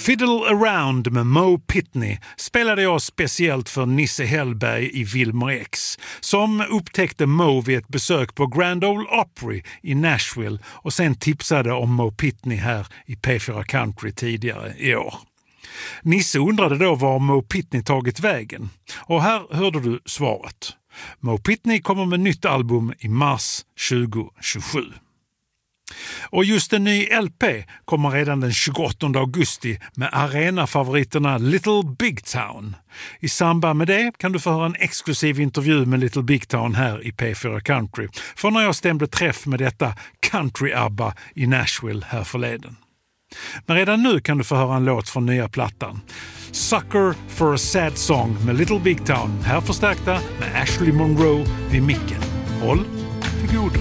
Fiddle Around med Mo Pitney spelade jag speciellt för Nisse Hellberg i Wilmer X, som upptäckte Mo vid ett besök på Grand Ole Opry i Nashville och sen tipsade om Mo Pitney här i P4 Country tidigare i år. Nisse undrade då var Mo Pitney tagit vägen, och här hörde du svaret. Mo Pitney kommer med nytt album i mars 2027. Och just en ny LP kommer redan den 28 augusti med arenafavoriterna Little Big Town. I samband med det kan du få höra en exklusiv intervju med Little Big Town här i P4 Country, för när jag stämde träff med detta country-ABBA i Nashville här förleden. Men redan nu kan du få höra en låt från nya plattan. Sucker for a Sad Song med Little Big Town, här förstärkta med Ashley Monroe vid micken. Håll till godo.